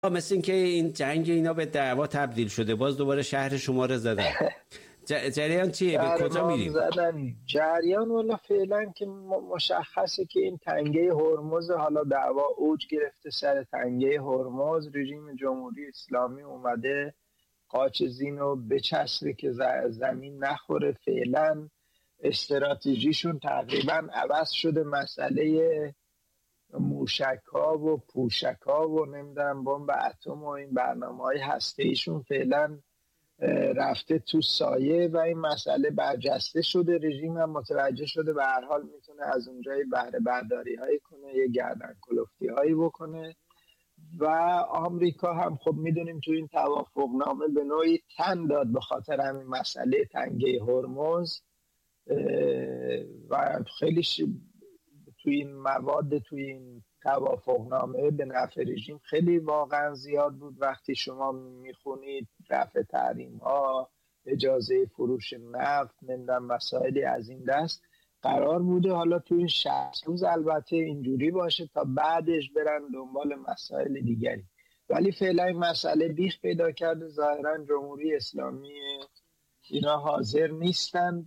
مثل این که این جنگ اینا به دعوا تبدیل شده، باز دوباره شهر شما رو زدن. جریان چیه؟ به کجا میریم؟ جریان والا فعلا که مشخصه که این تنگه هرمز، حالا دعوا اوج گرفته سر تنگه هرمز. رژیم جمهوری اسلامی اومده قاچ زینو بچسبه که زمین نخوره. فعلا استراتژیشون تقریبا عوض شده. مسئله موشک‌ها و پوشک‌ها و نمیدونم بمب اتم و این برنامه‌های هسته‌ایشون فعلا رفته تو سایه و این مسئله برجسته شده. رژیم هم متوجه شده به هر حال میتونه از اونجای بهره برداری‌هایی کنه، یه گردن کلفتی‌هایی بکنه. و آمریکا هم خب میدونیم تو این توافقنامه به نوعی تن داد به خاطر همین مسئله تنگه هرمز و خیلی تو این مواد تو این توافقنامه به نفع رژیم خیلی واقعا زیاد بود. وقتی شما میخونید رفع تحریم ها، اجازه فروش نفت، نمیدونم مسائلی از این دست قرار بوده حالا تو این 60 روز البته اینجوری باشه تا بعدش برن دنبال مسائل دیگری. ولی فعلا این مسئله بیخ پیدا کرده. ظاهرا جمهوری اسلامی اینا حاضر نیستند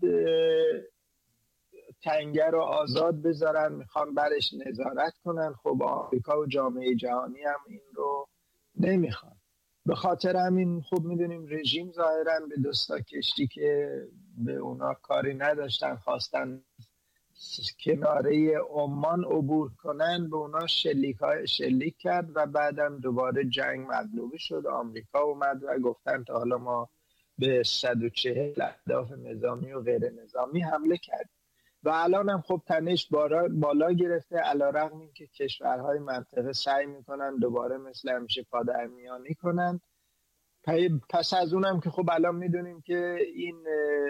تنگه رو آزاد بذارن، میخوان برش نظارت کنن. خب آمریکا و جامعه جهانی هم این رو نمیخوان. به خاطر همین خب میدونیم رژیم ظاهرا به دوستا کشتی که به اونا کاری نداشتن خواستن کناره عمان عبور کنن به اونا شلیک کرد و بعدم دوباره جنگ مطلوبه شد. آمریکا اومد و گفتن تا حالا ما به 140 اهداف نظامی و غیر نظامی حمله کرد و الان هم خب تنش بالا گرفته، علیرغم این که کشورهای منطقه سعی میکنن دوباره مثل همیشه پادرمیانی کنن. پس از اونم که خب الان میدونیم که این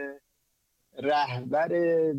رهبر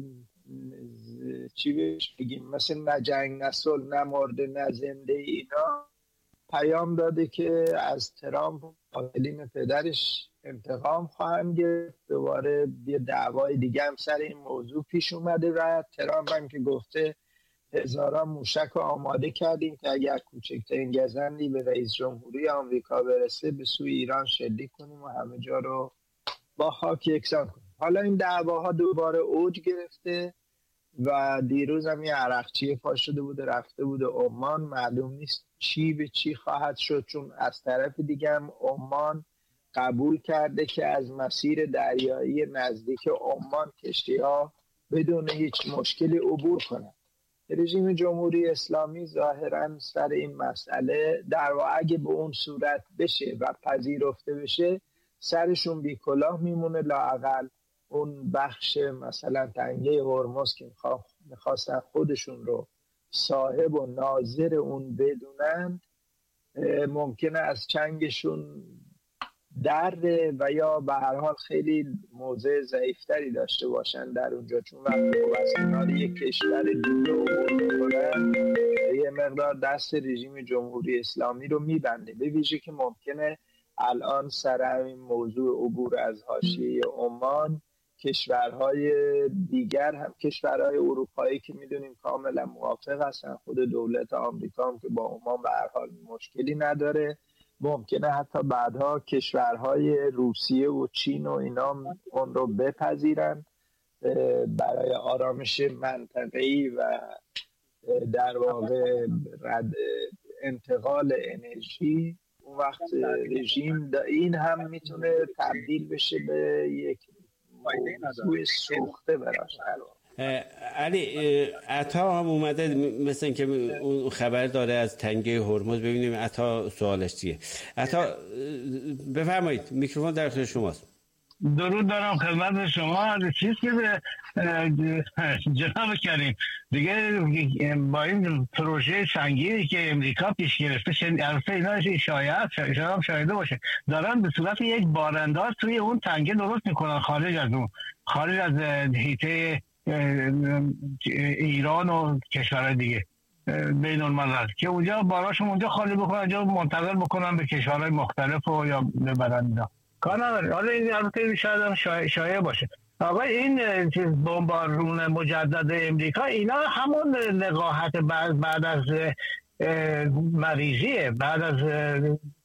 چی بهش بگیم مثل نه جنگ نه صلح نه مرده نه زنده اینا پیام داده که از ترامپ قاتلین پدرش انتقام خواهند گرفت. دوباره یه دعوای دیگه هم سر این موضوع پیش اومده و ترامپ هم که گفته هزاران موشک رو آماده کردیم که اگر کوچکترین گزندی به رئیس جمهوری آمریکا برسه به سوی ایران شلیک کنیم و همه جا رو با خاک یکسان کنیم. حالا این دعواها دوباره اوج گرفته و دیروز هم یه عرقچی پا شده بوده رفته بوده عمان. معلوم نیست چی به چی خواهد شد، چون از طرف دیگه هم عمان قبول کرده که از مسیر دریایی نزدیک عمان کشتی‌ها بدون هیچ مشکلی عبور کنند. رژیم جمهوری اسلامی ظاهراً سر این مسئله در واقع اگه به اون صورت بشه و پذیرفته بشه سرشون بی کلاه میمونه. لااقل اون بخش مثلا تنگه هرمز که میخواستن خودشون رو صاحب و ناظر اون بدونن ممکنه از چنگشون دره و یا به هر حال خیلی موضع ضعیفتری داشته باشن در اونجا، چون وقتی از کنار یک کشور دیگه عبور میکنن یه مقدار دست رژیم جمهوری اسلامی رو میبنده. به ویژه که ممکنه الان سر همین موضوع عبور از حاشیه عمان کشورهای دیگر هم کشورهای اروپایی که میدونیم کاملا موافق هستن، خود دولت آمریکا هم که با عمان به هر حال مشکلی نداره، ممکنه حتی بعدها کشورهای روسیه و چین و اینا اون رو بپذیرن برای آرامش منطقه‌ای و در واقع انتقال انرژی. اون وقت رژیم این هم میتونه تبدیل بشه به یک موضوع سوخته براش. علی عطا هم اومده مثل اینکه اون خبر داره از تنگه هرمز. ببینیم عطا سوالش چیه. عطا بفرمایید، میکروفون در اختیار شماست. درود دارم خدمت شما. چیز که جناب کریم دیگه با این پروژه سنگینی که امریکا پیش گرفته البته اینا شاید هم شایده باشه دارن به صورت یک بارانداز توی اون تنگه درست میکنن خارج از حیطه ایران و کشورهای دیگه بین الملل که اونجا باراشون اونجا خالی بکنن، اونجا منتقل بکنن به کشورهای مختلف و یا ببرن اینا کار نداره. حالا این البته شاید هم شایع باشه. آقا این بمبارون مجدد امریکا اینا همون لقاحت بعد از مریضیه، بعد از